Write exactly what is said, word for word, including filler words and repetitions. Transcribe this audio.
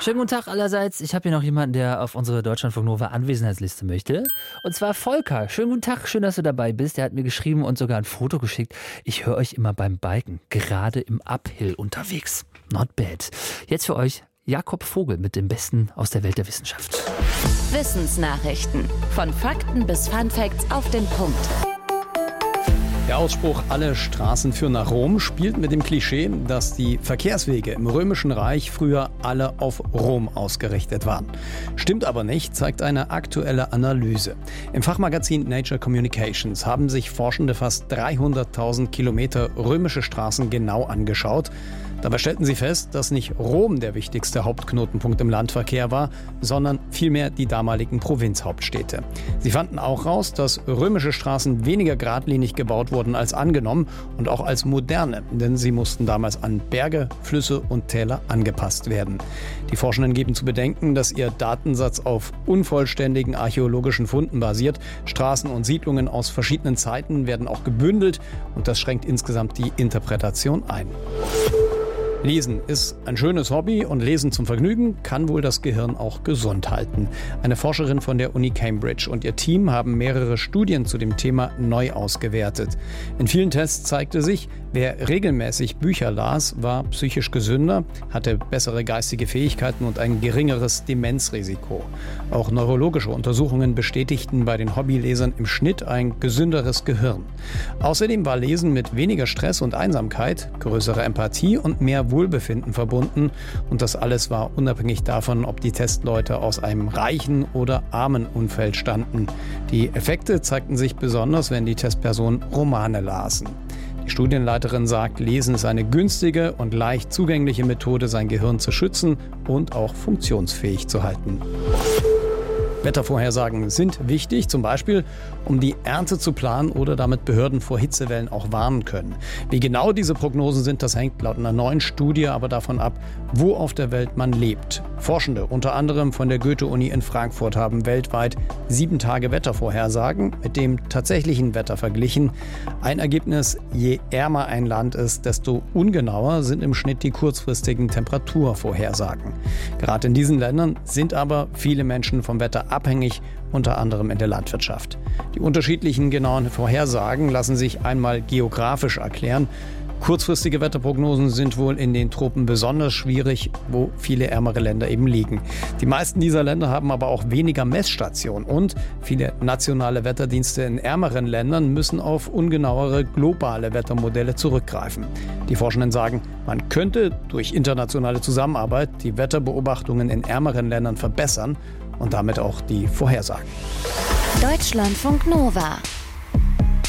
Schönen guten Tag allerseits. Ich habe hier noch jemanden, der auf unsere Deutschlandfunk Nova Anwesenheitsliste möchte. Und zwar Volker. Schönen guten Tag, schön, dass du dabei bist. Der hat mir geschrieben und sogar ein Foto geschickt. Ich höre euch immer beim Biken, gerade im Uphill unterwegs. Not bad. Jetzt für euch Jakob Vogel mit dem Besten aus der Welt der Wissenschaft. Wissensnachrichten. Von Fakten bis Funfacts auf den Punkt. Der Ausspruch "Alle Straßen führen nach Rom" spielt mit dem Klischee, dass die Verkehrswege im Römischen Reich früher alle auf Rom ausgerichtet waren. Stimmt aber nicht, zeigt eine aktuelle Analyse. Im Fachmagazin Nature Communications haben sich Forschende fast dreihunderttausend Kilometer römische Straßen genau angeschaut. Dabei stellten sie fest, dass nicht Rom der wichtigste Hauptknotenpunkt im Landverkehr war, sondern vielmehr die damaligen Provinzhauptstädte. Sie fanden auch raus, dass römische Straßen weniger geradlinig gebaut wurden als angenommen und auch als moderne, denn sie mussten damals an Berge, Flüsse und Täler angepasst werden. Die Forschenden geben zu bedenken, dass ihr Datensatz auf unvollständigen archäologischen Funden basiert. Straßen und Siedlungen aus verschiedenen Zeiten werden auch gebündelt und das schränkt insgesamt die Interpretation ein. Lesen ist ein schönes Hobby und Lesen zum Vergnügen kann wohl das Gehirn auch gesund halten. Eine Forscherin von der Uni Cambridge und ihr Team haben mehrere Studien zu dem Thema neu ausgewertet. In vielen Tests zeigte sich, wer regelmäßig Bücher las, war psychisch gesünder, hatte bessere geistige Fähigkeiten und ein geringeres Demenzrisiko. Auch neurologische Untersuchungen bestätigten bei den Hobbylesern im Schnitt ein gesünderes Gehirn. Außerdem war Lesen mit weniger Stress und Einsamkeit, größerer Empathie und mehr Wohlbefinden verbunden und das alles war unabhängig davon, ob die Testleute aus einem reichen oder armen Umfeld stammten. Die Effekte zeigten sich besonders, wenn die Testpersonen Romane lasen. Die Studienleiterin sagt, Lesen ist eine günstige und leicht zugängliche Methode, sein Gehirn zu schützen und auch funktionsfähig zu halten. Wettervorhersagen sind wichtig, zum Beispiel, um die Ernte zu planen oder damit Behörden vor Hitzewellen auch warnen können. Wie genau diese Prognosen sind, das hängt laut einer neuen Studie aber davon ab, wo auf der Welt man lebt. Forschende, unter anderem von der Goethe-Uni in Frankfurt, haben weltweit sieben Tage Wettervorhersagen mit dem tatsächlichen Wetter verglichen. Ein Ergebnis: Je ärmer ein Land ist, desto ungenauer sind im Schnitt die kurzfristigen Temperaturvorhersagen. Gerade in diesen Ländern sind aber viele Menschen vom Wetter abhängig, unter anderem in der Landwirtschaft. Die unterschiedlichen genauen Vorhersagen lassen sich einmal geografisch erklären. Kurzfristige Wetterprognosen sind wohl in den Tropen besonders schwierig, wo viele ärmere Länder eben liegen. Die meisten dieser Länder haben aber auch weniger Messstationen und viele nationale Wetterdienste in ärmeren Ländern müssen auf ungenauere globale Wettermodelle zurückgreifen. Die Forschenden sagen, man könnte durch internationale Zusammenarbeit die Wetterbeobachtungen in ärmeren Ländern verbessern und damit auch die Vorhersagen. Deutschlandfunk Nova.